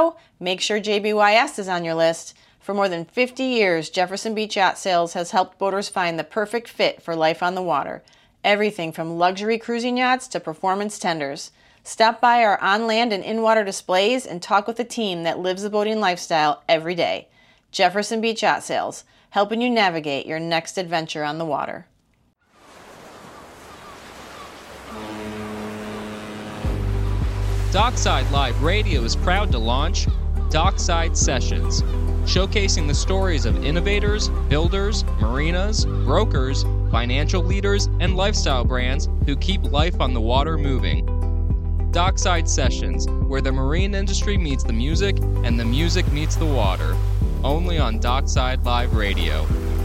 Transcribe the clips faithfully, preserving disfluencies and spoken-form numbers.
go? Make sure J B Y S is on your list. For more than fifty years, Jefferson Beach Yacht Sales has helped boaters find the perfect fit for life on the water. Everything from luxury cruising yachts to performance tenders. Stop by our on-land and in-water displays and talk with a team that lives the boating lifestyle every day. Jefferson Beach Yacht Sales, helping you navigate your next adventure on the water. Dockside Live Radio is proud to launch Dockside Sessions, showcasing the stories of innovators, builders, marinas, brokers, financial leaders, and lifestyle brands who keep life on the water moving. Dockside Sessions, where the marine industry meets the music and the music meets the water. Only on Dockside Live Radio.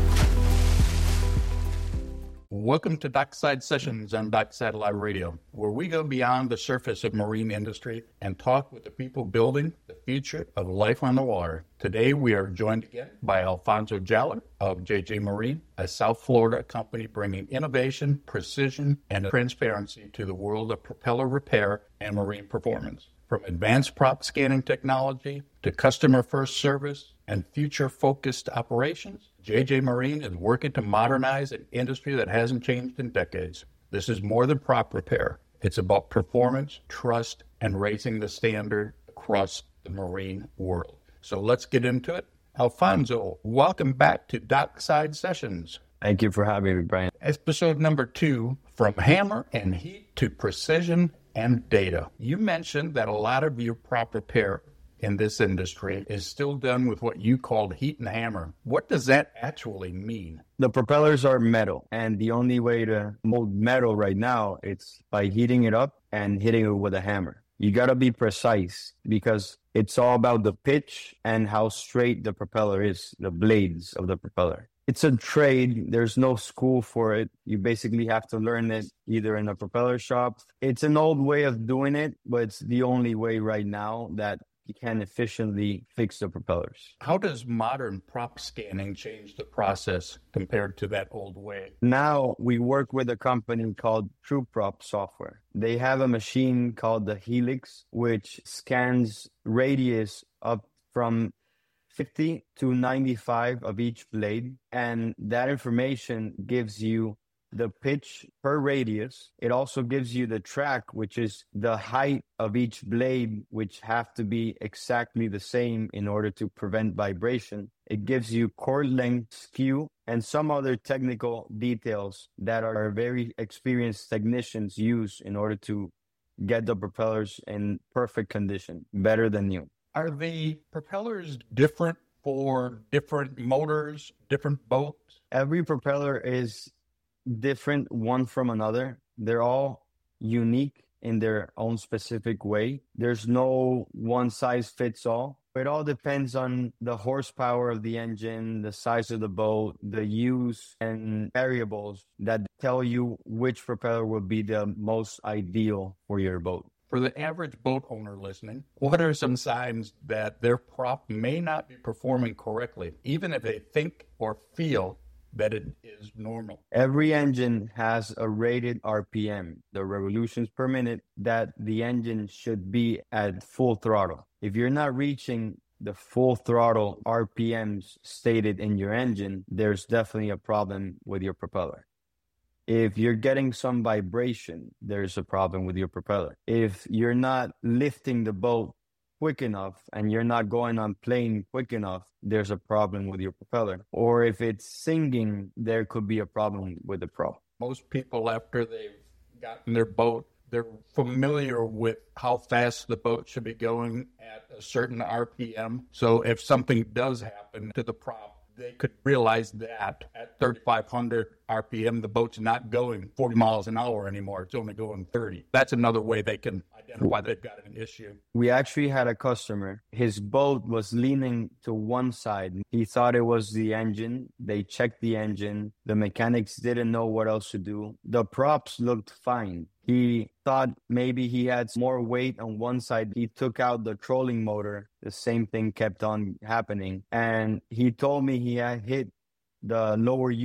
Welcome to Dockside Sessions on Dockside Live Radio, where we go beyond the surface of marine industry and talk with the people building the future of life on the water. Today we are joined again by Alfonso Jaller of J J Marine, a South Florida company bringing innovation, precision, and transparency to the world of propeller repair and marine performance. From advanced prop scanning technology to customer-first service and future-focused operations, J J Marine is working to modernize an industry that hasn't changed in decades. This is more than prop repair. It's about performance, trust, and raising the standard across the marine world. So let's get into it. Alfonso, welcome back to Dockside Sessions. Thank you for having me, Brian. Episode number two, From Hammer and Heat to Precision and Data. You mentioned that a lot of your prop repair in this industry is still done with what you called heat and hammer. What does that actually mean? The propellers are metal, and the only way to mold metal right now is by heating it up and hitting it with a hammer. You got to be precise because it's all about the pitch and how straight the propeller is, the blades of the propeller. It's a trade. There's no school for it. You basically have to learn it either in a propeller shop. It's an old way of doing it, but it's the only way right now that you can efficiently fix the propellers. How does modern prop scanning change the process compared to that old way? Now we work with a company called TrueProp Software. They have a machine called the Helix, which scans radius up from fifty to ninety-five of each blade, and that information gives you the pitch per radius. It also gives you the track, which is the height of each blade, which have to be exactly the same in order to prevent vibration. It gives you cord length, skew, and some other technical details that our very experienced technicians use in order to get the propellers in perfect condition, better than new. Are the propellers different for different motors, different boats? Every propeller is different one from another. They're all unique in their own specific way. There's no one size fits all. It all depends on the horsepower of the engine, the size of the boat, the use, and variables that tell you which propeller will be the most ideal for your boat. For the average boat owner listening, what are some signs that their prop may not be performing correctly, even if they think or feel that it is normal? Every engine has a rated R P M, the revolutions per minute, that the engine should be at full throttle. If you're not reaching the full throttle R P Ms stated in your engine, there's definitely a problem with your propeller. If you're getting some vibration, there's a problem with your propeller. If you're not lifting the boat quick enough and you're not going on plane quick enough, there's a problem with your propeller. Or if it's singing, there could be a problem with the prop. Most people, after they've gotten their boat, they're familiar with how fast the boat should be going at a certain R P M. So if something does happen to the prop, they could realize that at thirty-five hundred R P M, the boat's not going forty miles an hour anymore. It's only going thirty. That's another way they can identify they've got an issue. We actually had a customer. His boat was leaning to one side. He thought it was the engine. They checked the engine. The mechanics didn't know what else to do. The props looked fine. He thought maybe he had more weight on one side. He took out the trolling motor. The same thing kept on happening. And he told me he had hit the lower unit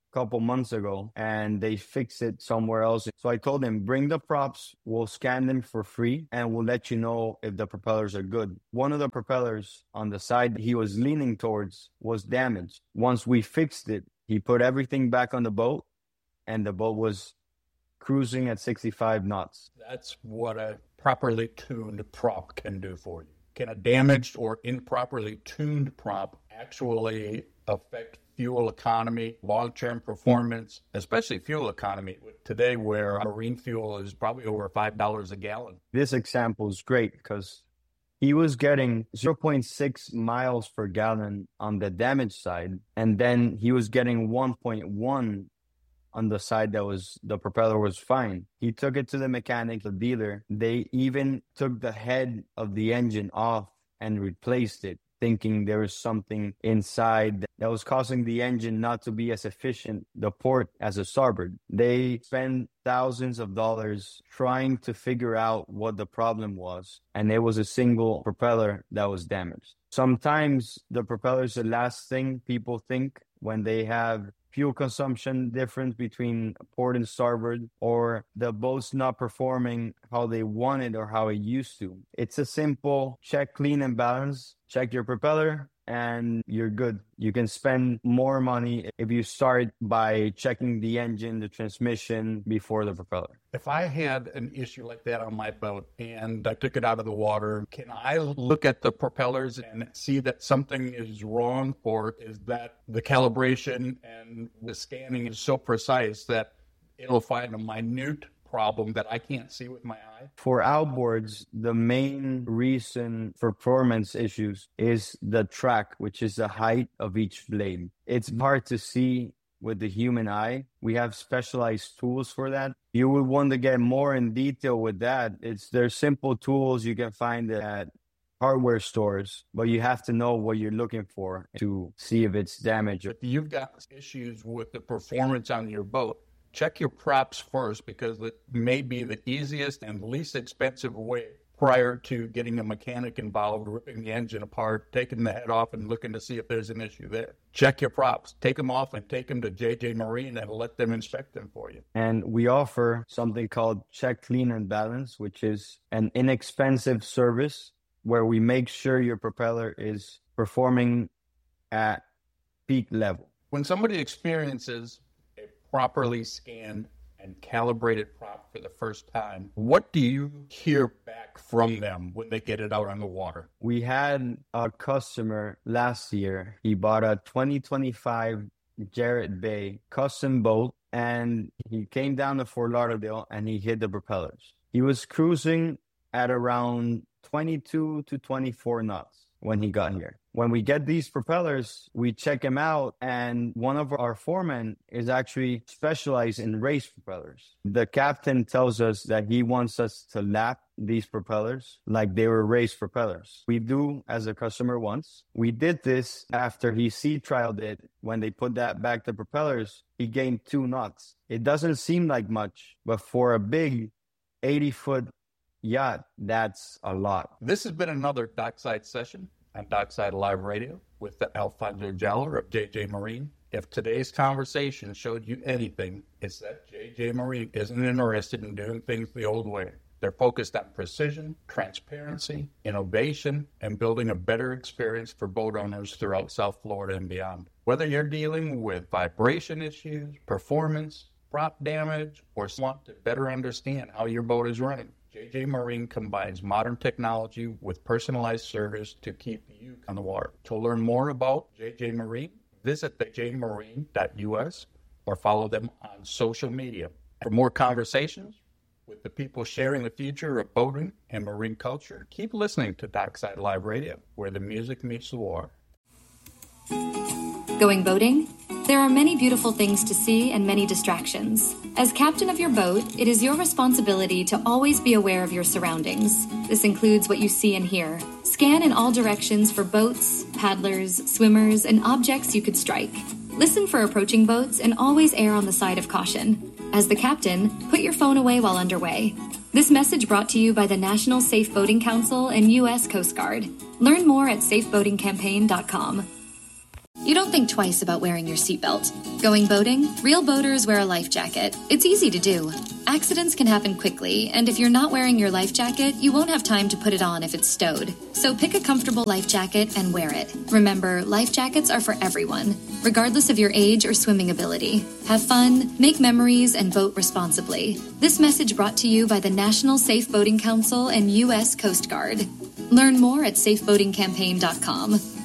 couple months ago and they fixed it somewhere else. So I told him, bring the props, we'll scan them for free and we'll let you know if the propellers are good. One of the propellers on the side he was leaning towards was damaged. Once we fixed it, he put everything back on the boat and the boat was cruising at sixty-five knots. That's what a properly tuned prop can do for you. Can a damaged or improperly tuned prop actually affect fuel economy, long-term performance, especially fuel economy today where marine fuel is probably over five dollars a gallon? This example is great because he was getting zero point six miles per gallon on the damaged side, and then he was getting one point one on the side that was the propeller was fine. He took it to the mechanic, the dealer. They even took the head of the engine off and replaced it, thinking there was something inside that was causing the engine not to be as efficient, the port as a starboard. They spent thousands of dollars trying to figure out what the problem was, and it was a single propeller that was damaged. Sometimes the propeller is the last thing people think when they have fuel consumption difference between port and starboard, or the boat's not performing how they want it or how it used to. It's a simple check, clean, and balance. Check your propeller and you're good. You can spend more money if you start by checking the engine, the transmission before the propeller. If I had an issue like that on my boat and I took it out of the water, can I look at the propellers and see that something is wrong, or is that the calibration and the scanning is so precise that it'll find a minute problem that I can't see with my eye? For outboards, the main reason for performance issues is the track, which is the height of each blade. It's hard to see with the human eye. We have specialized tools for that. You would want to get more in detail with that. It's there's simple tools you can find at hardware stores, but you have to know what you're looking for to see if it's damaged. If you've got issues with the performance on your boat, check your props first, because it may be the easiest and least expensive way prior to getting a mechanic involved, ripping the engine apart, taking the head off and looking to see if there's an issue there. Check your props. Take them off and take them to J J Marine and let them inspect them for you. And we offer something called Check, Clean, and Balance, which is an inexpensive service where we make sure your propeller is performing at peak level. When somebody experiences a properly scanned and calibrated prop for the first time, what do you hear back from them when they get it out on the water? We had a customer last year. He bought a twenty twenty-five Jarrett Bay custom boat, and he came down to Fort Lauderdale and he hit the propellers. He was cruising at around twenty-two to twenty-four knots when he got here. When we get these propellers, we check them out, and one of our foremen is actually specialized in race propellers. The captain tells us that he wants us to lap these propellers like they were race propellers. We do as a customer once. We did this after he sea trialed it. When they put that back to propellers, he gained two knots. It doesn't seem like much, but for a big eighty-foot yacht, that's a lot. This has been another Dockside session on Dockside Live Radio with the Alfonso Jeller of J J Marine. If today's conversation showed you anything, it's that J J Marine isn't interested in doing things the old way. They're focused on precision, transparency, innovation, and building a better experience for boat owners throughout South Florida and beyond. Whether you're dealing with vibration issues, performance, prop damage, or want to better understand how your boat is running, J J Marine combines modern technology with personalized service to keep you on the water. To learn more about J J Marine, visit the j marine dot u s or follow them on social media. For more conversations with the people sharing the future of boating and marine culture, keep listening to Dockside Live Radio, where the music meets the water. Going boating? There are many beautiful things to see and many distractions. As captain of your boat, it is your responsibility to always be aware of your surroundings. This includes what you see and hear. Scan in all directions for boats, paddlers, swimmers, and objects you could strike. Listen for approaching boats and always err on the side of caution. As the captain, put your phone away while underway. This message brought to you by the National Safe Boating Council and U S Coast Guard. Learn more at safe boating campaign dot com. you don't think twice about wearing your seatbelt. Going boating? Real boaters wear a life jacket. It's easy to do. Accidents can happen quickly, and if you're not wearing your life jacket, you won't have time to put it on if it's stowed. So pick a comfortable life jacket and wear it. Remember, life jackets are for everyone, regardless of your age or swimming ability. Have fun, make memories, and boat responsibly. This message brought to you by the National Safe Boating Council and U S Coast Guard. Learn more at safe boating campaign dot com.